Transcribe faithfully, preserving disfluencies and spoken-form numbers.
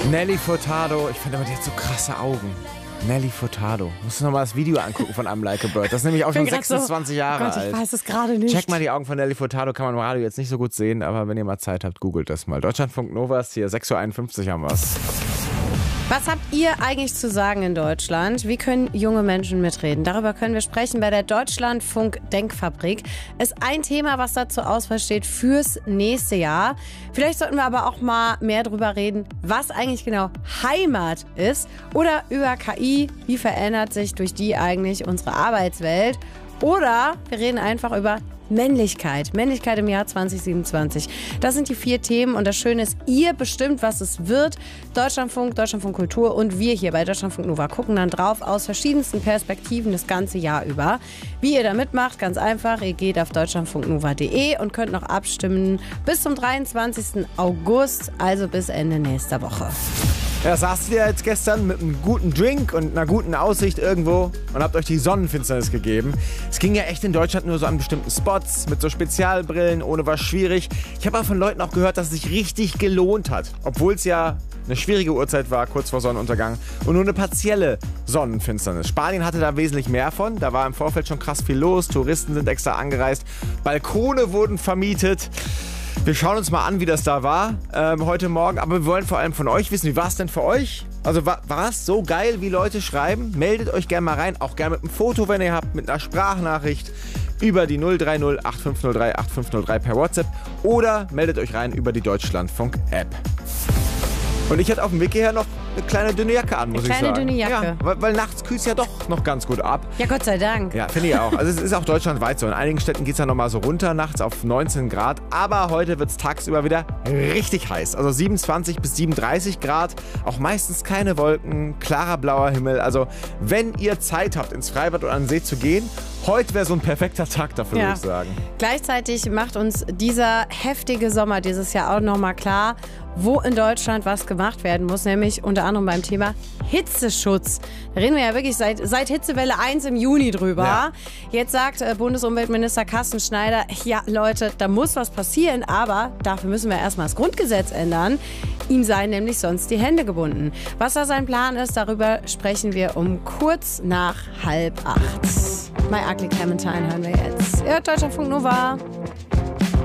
Nelly Furtado, ich finde aber, die hat so krasse Augen. Nelly Furtado. Musst du noch mal das Video angucken von I'm Like a Bird. Das ist nämlich auch schon sechsundzwanzig so, Jahre Gott, ich alt. Ich weiß es gerade nicht. Check mal die Augen von Nelly Furtado. Kann man im Radio jetzt nicht so gut sehen, aber wenn ihr mal Zeit habt, googelt das mal. Deutschlandfunk Novas, hier sechs Uhr einundfünfzig haben wir's. Was habt ihr eigentlich zu sagen in Deutschland? Wie können junge Menschen mitreden? Darüber können wir sprechen bei der Deutschlandfunk Denkfabrik. Ist ein Thema, was da zur Auswahl steht fürs nächste Jahr. Vielleicht sollten wir aber auch mal mehr darüber reden, was eigentlich genau Heimat ist. Oder über K I, wie verändert sich durch die eigentlich unsere Arbeitswelt? Oder wir reden einfach über Männlichkeit. Männlichkeit im Jahr zwanzig siebenundzwanzig. Das sind die vier Themen und das Schöne ist, ihr bestimmt, was es wird. Deutschlandfunk, Deutschlandfunk Kultur und wir hier bei Deutschlandfunk Nova gucken dann drauf aus verschiedensten Perspektiven das ganze Jahr über. Wie ihr da mitmacht, ganz einfach. Ihr geht auf deutschlandfunknova punkt de und könnt noch abstimmen bis zum dreiundzwanzigsten August, also bis Ende nächster Woche. Ja, saßt ihr jetzt gestern mit einem guten Drink und einer guten Aussicht irgendwo und habt euch die Sonnenfinsternis gegeben. Es ging ja echt in Deutschland nur so an bestimmten Spots mit so Spezialbrillen, ohne war schwierig. Ich habe aber von Leuten auch gehört, dass es sich richtig gelohnt hat, obwohl es ja eine schwierige Uhrzeit war, kurz vor Sonnenuntergang und nur eine partielle Sonnenfinsternis. Spanien hatte da wesentlich mehr von, da war im Vorfeld schon krass viel los, Touristen sind extra angereist, Balkone wurden vermietet. Wir schauen uns mal an, wie das da war ähm, heute Morgen. Aber wir wollen vor allem von euch wissen, wie war es denn für euch? Also war, war es so geil, wie Leute schreiben? Meldet euch gerne mal rein. Auch gerne mit einem Foto, wenn ihr habt, mit einer Sprachnachricht über die null drei null acht fünf null drei acht fünf null drei per WhatsApp. Oder meldet euch rein über die Deutschlandfunk-App. Und ich hatte auf dem Weg hierher noch eine kleine dünne Jacke an, muss eine ich sagen. Kleine dünne Jacke. Ja, weil, weil nachts kühlt es ja doch noch ganz gut ab. Ja, Gott sei Dank. Ja, finde ich auch. Also es ist auch deutschlandweit so. In einigen Städten geht es ja nochmal so runter nachts auf neunzehn Grad. Aber heute wird es tagsüber wieder richtig heiß. Also siebenundzwanzig bis siebenunddreißig Grad. Auch meistens keine Wolken, klarer blauer Himmel. Also wenn ihr Zeit habt, ins Freibad oder an den See zu gehen, heute wäre so ein perfekter Tag dafür, ja. würde ich sagen. Gleichzeitig macht uns dieser heftige Sommer dieses Jahr auch nochmal klar, wo in Deutschland was gemacht werden muss, nämlich unter anderem beim Thema Hitzeschutz. Da reden wir ja wirklich seit, seit Hitzewelle eins im Juni drüber. Ja. Jetzt sagt äh, Bundesumweltminister Carsten Schneider, ja Leute, da muss was passieren, aber dafür müssen wir erstmal das Grundgesetz ändern. Ihm seien nämlich sonst die Hände gebunden. Was da sein Plan ist, darüber sprechen wir um kurz nach halb acht. My Ugly Clementine hören wir jetzt. Ihr hört Deutschlandfunk Nova.